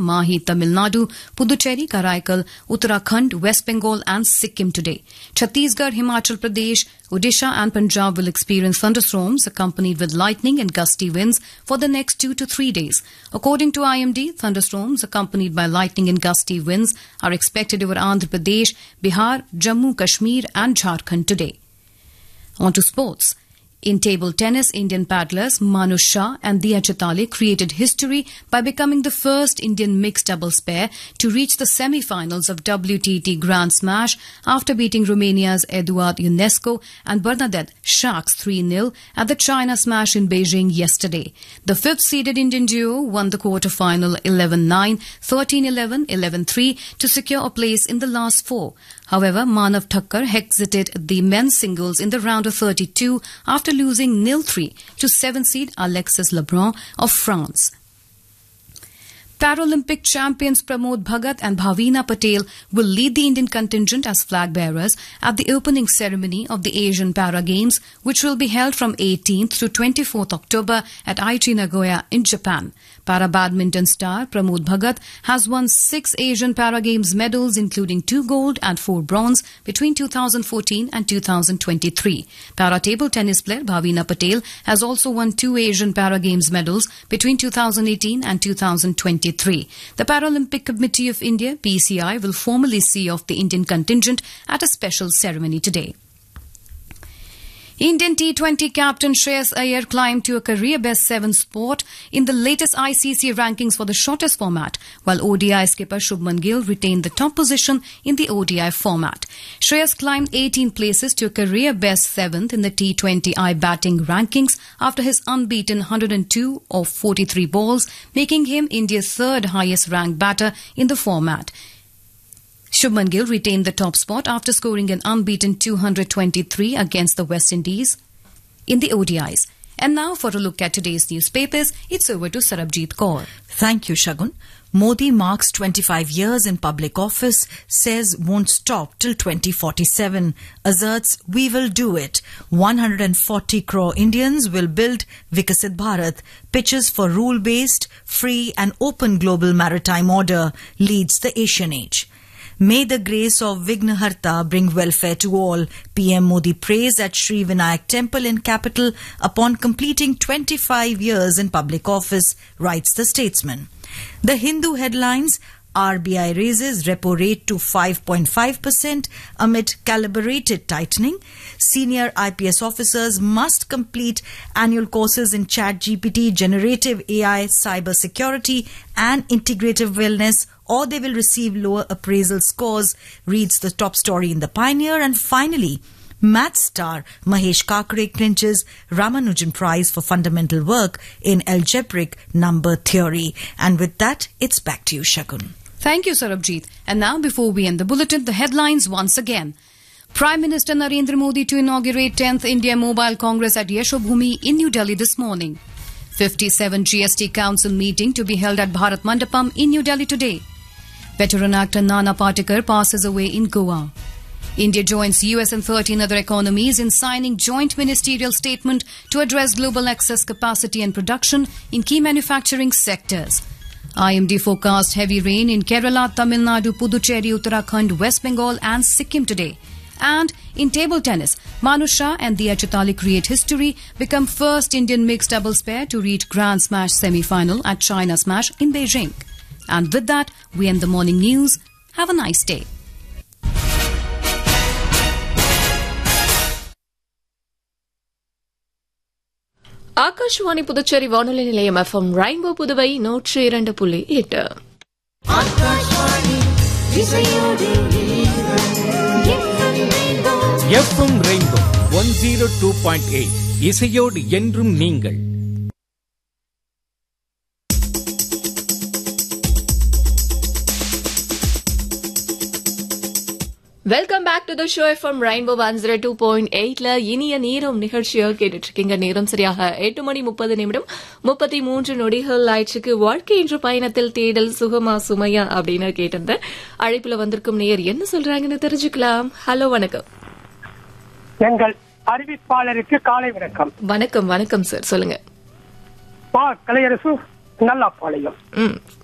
Mahi, Tamil Nadu, Puducherry, Karaikal, Uttarakhand, West Bengal and Sikkim today. Chhattisgarh, Himachal Pradesh, Odisha and Punjab will experience thunderstorms accompanied with lightning and gusty winds for the next 2 to 3 days. According to IMD, thunderstorms accompanied by lightning and gusty winds are expected over Andhra Pradesh, Bihar, Jammu, Kashmir and Jharkhand today. On to sports. In table tennis, Indian paddlers Manu Shah and Diya Chitale created history by becoming the first Indian mixed doubles pair to reach the semi-finals of WTT Grand Smash after beating Romania's Eduard Ionescu and Bernadette Schaaks 3-0 at the China Smash in Beijing yesterday. The fifth-seeded Indian duo won the quarter-final 11-9, 13-11, 11-3 to secure a place in the last four. However, Manav Thakkar exited the men's singles in the round of 32 after losing 0-3 to 7-seed Alexis Lebrun of France. Paralympic champions Pramod Bhagat and Bhavina Patel will lead the Indian contingent as flag bearers at the opening ceremony of the Asian Para Games, which will be held from 18th to 24th October at Aichi Nagoya in Japan. Para badminton star Pramod Bhagat has won 6 Asian Para Games medals, including 2 gold and 4 bronze between 2014 and 2023. Para table tennis player Bhavina Patel has also won 2 Asian Para Games medals between 2018 and 2023. The Paralympic Committee of India, PCI, will formally see off the Indian contingent at a special ceremony today. Indian T20 captain Shreyas Iyer climbed to a career-best 7th spot in the latest ICC rankings for the shortest format, while ODI skipper Shubman Gill retained the top position in the ODI format. Shreyas climbed 18 places to a career-best 7th in the T20I batting rankings after his unbeaten 102 of 43 balls, making him India's third highest-ranked batter in the format. Shubman Gill retained the top spot after scoring an unbeaten 223 against the West Indies in the ODIs. And now for a look at today's newspapers, it's over to Sarabjit Kaur. Thank you, Shagun. Modi marks 25 years in public office, says won't stop till 2047, asserts we will do it. 140 crore Indians will build Vikasit Bharat, pitches for rule-based, free and open global maritime order, leads the Asian age. May the grace of Vignaharta bring welfare to all. PM Modi prays at Sri Vinayak Temple in capital upon completing 25 years in public office, writes the Statesman. The Hindu headlines: RBI raises repo rate to 5.5% amid calibrated tightening. Senior IPS officers must complete annual courses in ChatGPT, generative AI, cyber security and integrative wellness, or they will receive lower appraisal scores, reads the top story in The Pioneer. And finally, math star Mahesh Kakre clinches Ramanujan Prize for fundamental work in algebraic number theory. And with that, it's back to you, Shagun. Thank you, Sarabjit. And now, before we end the bulletin, the headlines once again. Prime Minister Narendra Modi to inaugurate 10th India Mobile Congress at Yashobhumi in New Delhi this morning. 57 GST Council meeting to be held at Bharat Mandapam in New Delhi today. Veteran actor Nana Patekar passes away in Goa. India joins US and 13 other economies in signing joint ministerial statement to address global excess capacity and production in key manufacturing sectors. IMD forecast heavy rain in Kerala, Tamil Nadu, Puducherry, Uttarakhand, West Bengal and Sikkim today. And in table tennis, Manu Shah and Diya Chitale create history, become first Indian mixed doubles pair to reach Grand Smash semi-final at China Smash in Beijing. And with that, we end the morning news. Have a nice day. Akashvani Puducherry வானொலி நிலையம் FM rainbow Puduvai 102.8. FM rainbow 102.8 இசையோடு என்றும் நீங்கள். Welcome back to the show FM rainbow 102.8ல இனிய நேரம் நிகழ்ச்சியை கேட்டுட்டு இருக்கீங்க. நேரம் சரியாக 8:30 33 நொடிகள் ஆயிடுச்சுக்கு. வாழ்க்கை என்ற பயணத்தில் தேடல் சுகமா சுமையா அப்படின்னு கேட்டிருந்த அழைப்புல வந்திருக்கும் நேயர் என்ன சொல்றாங்கன்னு தெரிஞ்சுக்கலாம். ஹலோ, வணக்கம். எங்கள் அறிவிப்பாளருக்கு காலை வணக்கம். வணக்கம் வணக்கம் சார், சொல்லுங்க. கலையரசு நல்லாப்பாளையம்.